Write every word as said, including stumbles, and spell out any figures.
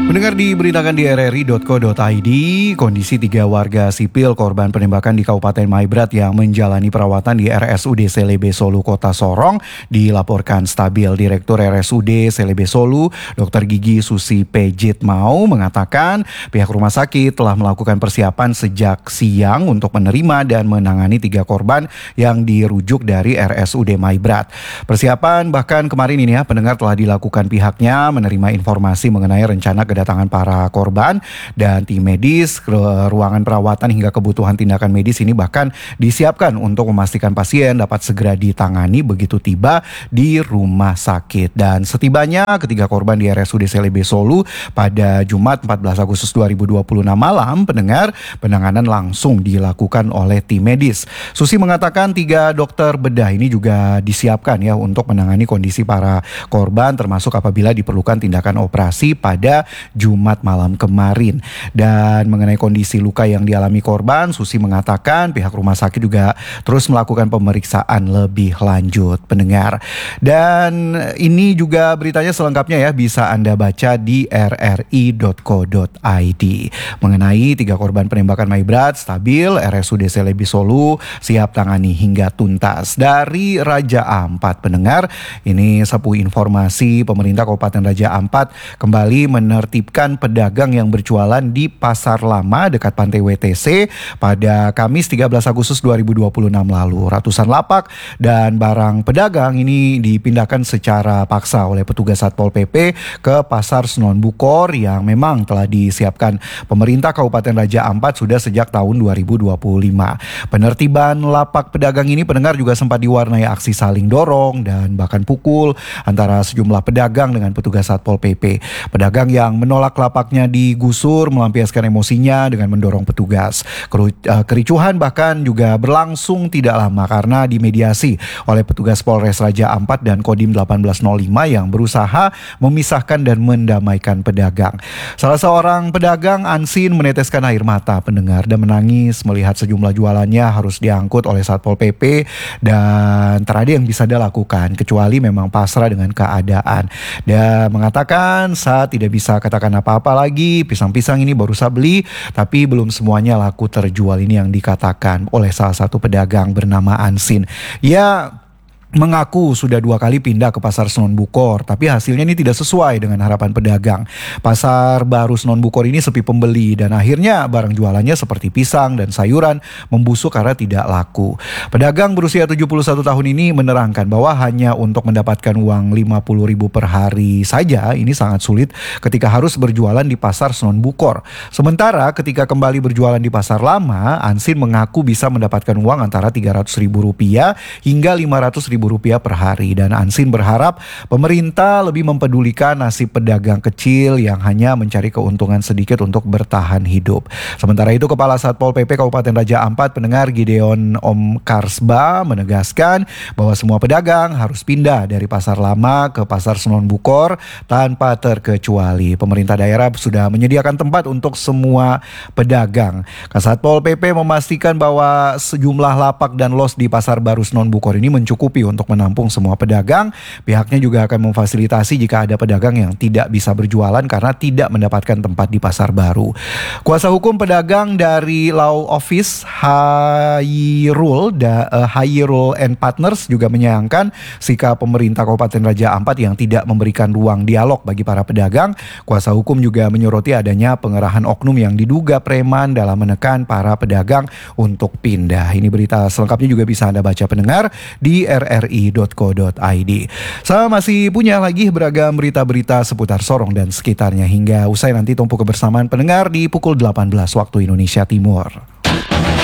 Pendengar, diberitakan di r r i dot co dot i d, kondisi tiga warga sipil korban penembakan di Kabupaten Maibrat yang menjalani perawatan di R S U D Selebe Solu Kota Sorong dilaporkan stabil. Direktur R S U D Selebe Solu, Dokter Gigi Susi Pejitmau, mengatakan pihak rumah sakit telah melakukan persiapan sejak siang untuk menerima dan menangani tiga korban yang dirujuk dari R S U D Maibrat. Persiapan bahkan kemarin ini ya, pendengar, telah dilakukan pihaknya menerima informasi mengenai rencana kedatangan para korban dan tim medis, ruangan perawatan hingga kebutuhan tindakan medis ini bahkan disiapkan untuk memastikan pasien dapat segera ditangani begitu tiba di rumah sakit. Dan setibanya ketiga korban di R S U D Selebe Solu pada Jumat empat belas Agustus dua ribu dua puluh enam malam, pendengar, penanganan langsung dilakukan oleh tim medis. Susi mengatakan tiga dokter bedah ini juga disiapkan ya untuk menangani kondisi para korban, termasuk apabila diperlukan tindakan operasi pada Jumat malam kemarin. Dan mengenai kondisi luka yang dialami korban, Susi mengatakan pihak rumah sakit juga terus melakukan pemeriksaan lebih lanjut, pendengar. Dan ini juga beritanya selengkapnya ya bisa Anda baca di r r i dot co dot i d. Mengenai tiga korban penembakan Maibrat stabil, R S U D Selebe Solu siap tangani hingga tuntas. Dari Raja Ampat, pendengar, ini sepuh informasi pemerintah Kabupaten Raja Ampat kembali menertibkan pedagang yang berjualan di Pasar Lama dekat Pantai W T C pada Kamis tiga belas Agustus dua ribu dua puluh enam lalu. Ratusan lapak dan barang pedagang ini dipindahkan secara paksa oleh petugas Satpol P P ke Pasar Senen Bukor yang memang telah disiapkan pemerintah Kabupaten Raja Ampat sudah sejak tahun dua ribu dua puluh lima. Penertiban lapak pedagang ini, pendengar, juga sempat diwarnai aksi saling dorong dan bahkan pukul antara sejumlah pedagang dengan petugas Satpol P P. Pedagang yang menolak lapaknya digusur melampiaskan emosinya dengan mendorong petugas. Kericuhan bahkan juga berlangsung tidak lama karena dimediasi oleh petugas Polres Raja Ampat dan Kodim delapan belas nol lima yang berusaha memisahkan dan mendamaikan pedagang. Salah seorang pedagang, Ansin, meneteskan air mata, pendengar, dan menangis melihat sejumlah jualannya harus diangkut oleh Satpol P P dan tak ada yang bisa dia lakukan kecuali memang pasrah dengan keadaan. Dia mengatakan saat tidak bisa katakan apa-apa lagi, pisang-pisang ini baru saya beli tapi belum semuanya laku terjual, ini yang dikatakan oleh salah satu pedagang bernama Ansin. Ya, mengaku sudah dua kali pindah ke Pasar Senen Bukor, tapi hasilnya ini tidak sesuai dengan harapan pedagang. Pasar baru Senen Bukor ini sepi pembeli dan akhirnya barang jualannya seperti pisang dan sayuran membusuk karena tidak laku. Pedagang berusia tujuh puluh satu tahun ini menerangkan bahwa hanya untuk mendapatkan uang lima puluh ribu per hari saja ini sangat sulit ketika harus berjualan di Pasar Senen Bukor. Sementara ketika kembali berjualan di Pasar Lama, Ansin mengaku bisa mendapatkan uang antara tiga ratus ribu rupiah hingga lima ratus ribu rupiah per hari. Dan Ansin berharap pemerintah lebih mempedulikan nasib pedagang kecil yang hanya mencari keuntungan sedikit untuk bertahan hidup. Sementara itu, Kepala Satpol P P Kabupaten Raja Ampat, pendengar, Gideon Om Karsba, menegaskan bahwa semua pedagang harus pindah dari Pasar Lama ke Pasar Senen Bukor tanpa terkecuali. Pemerintah daerah sudah menyediakan tempat untuk semua pedagang. Kasatpol P P memastikan bahwa sejumlah lapak dan los di Pasar Baru Senen Bukor ini mencukupi untuk menampung semua pedagang. Pihaknya juga akan memfasilitasi jika ada pedagang yang tidak bisa berjualan karena tidak mendapatkan tempat di Pasar Baru. Kuasa hukum pedagang dari Law Office Hairul da, uh, Hairul and Partners juga menyayangkan sikap pemerintah Kabupaten Raja Ampat yang tidak memberikan ruang dialog bagi para pedagang. Kuasa hukum juga menyoroti adanya pengerahan oknum yang diduga preman dalam menekan para pedagang untuk pindah. Ini berita selengkapnya juga bisa Anda baca, pendengar, di r r i dot co dot i d. Saya masih punya lagi beragam berita-berita seputar Sorong dan sekitarnya hingga usai nanti tumpu kebersamaan pendengar di pukul delapan belas waktu Indonesia Timur.